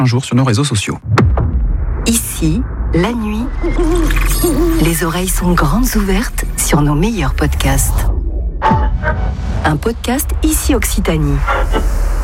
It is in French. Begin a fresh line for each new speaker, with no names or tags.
prochains jours sur nos réseaux sociaux.
Ici, la nuit, les oreilles sont grandes ouvertes sur nos meilleurs podcasts. Un podcast Ici Occitanie.